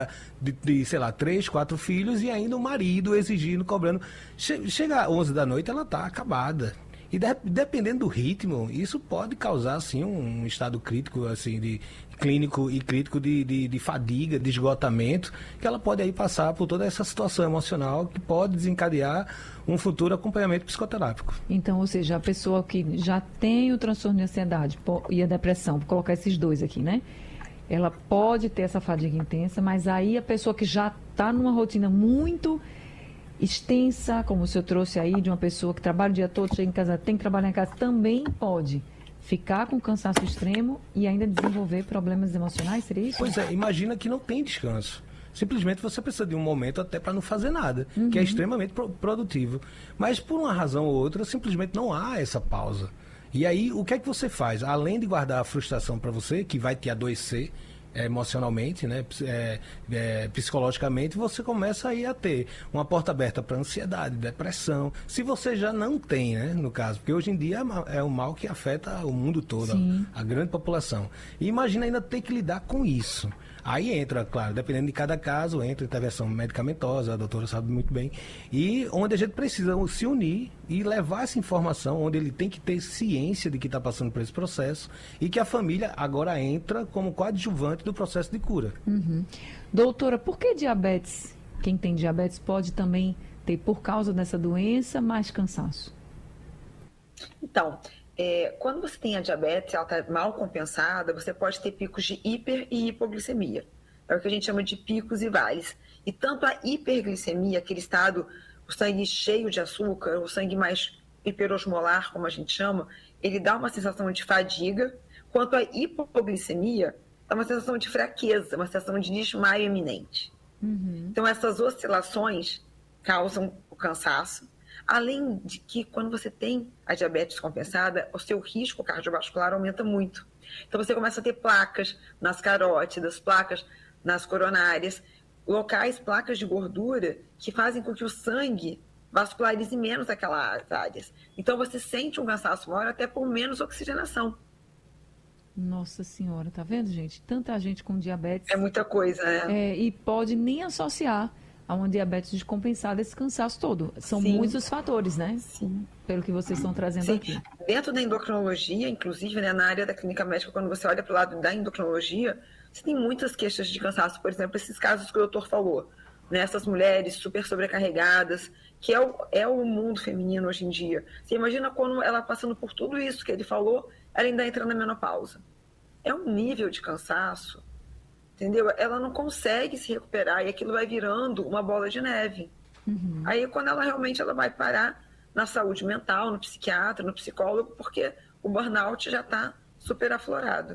sei lá, 3, 4 filhos e ainda o marido exigindo, cobrando. Chega às 11 da noite, ela está acabada. E dependendo do ritmo, isso pode causar, assim, um estado crítico, assim, clínico e crítico de fadiga, de esgotamento, que ela pode aí passar por toda essa situação emocional que pode desencadear um futuro acompanhamento psicoterápico. Então, ou seja, a pessoa que já tem o transtorno de ansiedade e a depressão, vou colocar esses dois aqui, né? Ela pode ter essa fadiga intensa, mas aí a pessoa que já está numa rotina muito extensa, como o senhor trouxe aí, de uma pessoa que trabalha o dia todo, chega em casa, tem que trabalhar em casa, também pode ficar com cansaço extremo e ainda desenvolver problemas emocionais, seria isso? Pois é, imagina que não tem descanso. Simplesmente você precisa de um momento até para não fazer nada, que é extremamente produtivo. Mas por uma razão ou outra, simplesmente não há essa pausa. E aí, o que é que você faz? Além de guardar a frustração para você, que vai te adoecer, emocionalmente, né, psicologicamente, você começa aí a ter uma porta aberta para ansiedade, depressão, se você já não tem, né, no caso, porque hoje em dia é um mal que afeta o mundo todo, a grande população. E imagina ainda ter que lidar com isso. Aí entra, claro, dependendo de cada caso, entra intervenção medicamentosa, a doutora sabe muito bem, e onde a gente precisa se unir e levar essa informação, onde ele tem que ter ciência de que está passando por esse processo e que a família agora entra como coadjuvante do processo de cura. Doutora, por que diabetes? Quem tem diabetes pode também ter, por causa dessa doença, mais cansaço? Então, quando você tem a diabetes, ela está mal compensada, você pode ter picos de hiper e hipoglicemia. É o que a gente chama de picos e vales. E tanto a hiperglicemia, aquele estado, o sangue cheio de açúcar, o sangue mais hiperosmolar, como a gente chama, ele dá uma sensação de fadiga, quanto a hipoglicemia, dá uma sensação de fraqueza, uma sensação de desmaio iminente. Então, essas oscilações causam o cansaço. Além de que, quando você tem a diabetes compensada, o seu risco cardiovascular aumenta muito. Então, você começa a ter placas nas carótidas, placas nas coronárias, locais, placas de gordura, que fazem com que o sangue vascularize menos aquelas áreas. Então, você sente um cansaço maior até por menos oxigenação. Nossa Senhora, tá vendo, gente? Tanta gente com diabetes. É muita coisa, né? E pode nem associar a uma diabetes descompensada esse cansaço todo. São muitos fatores, né? Sim. Pelo que vocês estão trazendo aqui. Dentro da endocrinologia, inclusive, né, na área da clínica médica, quando você olha para o lado da endocrinologia, você tem muitas queixas de cansaço. Por exemplo, esses casos que o doutor falou, né? Essas mulheres super sobrecarregadas, que é o mundo feminino hoje em dia. Você imagina quando ela passando por tudo isso que ele falou, ela ainda entra na menopausa. É um nível de cansaço, entendeu? Ela não consegue se recuperar e aquilo vai virando uma bola de neve. Aí, quando ela realmente vai parar na saúde mental, no psiquiatra, no psicólogo, porque o burnout já está super aflorado.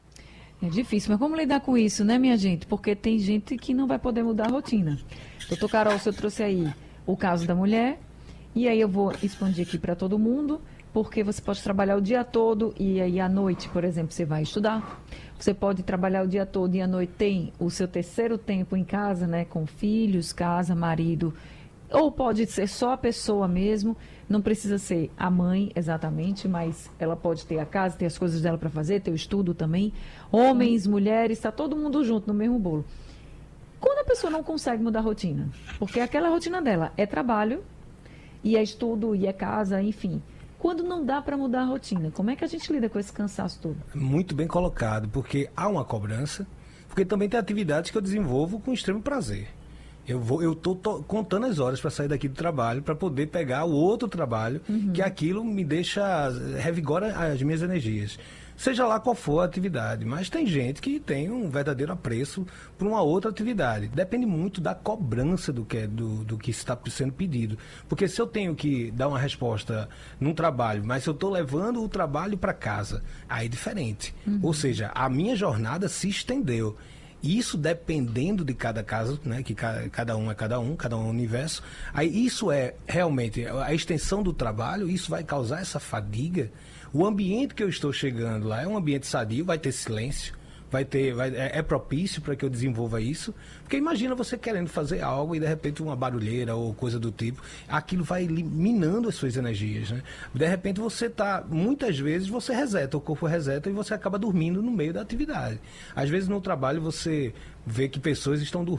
É difícil, mas como lidar com isso, né, minha gente? Porque tem gente que não vai poder mudar a rotina. Doutor Carol, o senhor trouxe aí o caso da mulher, e aí eu vou expandir aqui para todo mundo, porque você pode trabalhar o dia todo e aí à noite, por exemplo, você vai estudar. Você pode trabalhar o dia todo e à noite tem o seu terceiro tempo em casa, né, com filhos, casa, marido. Ou pode ser só a pessoa mesmo, não precisa ser a mãe exatamente, mas ela pode ter a casa, ter as coisas dela para fazer, ter o estudo também. Homens, mulheres, está todo mundo junto no mesmo bolo. Quando a pessoa não consegue mudar a rotina, porque aquela rotina dela é trabalho, e é estudo, e é casa, enfim. Quando não dá para mudar a rotina, como é que a gente lida com esse cansaço todo? Muito bem colocado, porque há uma cobrança, porque também tem atividades que eu desenvolvo com extremo prazer. Eu tô contando as horas para sair daqui do trabalho, para poder pegar o outro trabalho, que aquilo me deixa, revigora as minhas energias. Seja lá qual for a atividade, mas tem gente que tem um verdadeiro apreço por uma outra atividade. Depende muito da cobrança do que está sendo pedido. Porque se eu tenho que dar uma resposta num trabalho, mas se eu estou levando o trabalho para casa, aí é diferente. Ou seja, a minha jornada se estendeu. Isso dependendo de cada caso, né, que cada um é um universo. Aí isso é realmente a extensão do trabalho, isso vai causar essa fadiga. O ambiente que eu estou chegando lá é um ambiente sadio, vai ter silêncio, é propício para que eu desenvolva isso. Porque imagina você querendo fazer algo e de repente uma barulheira ou coisa do tipo, aquilo vai minando as suas energias, né? De repente muitas vezes você reseta, o corpo reseta e você acaba dormindo no meio da atividade. Às vezes no trabalho você vê que pessoas estão dormindo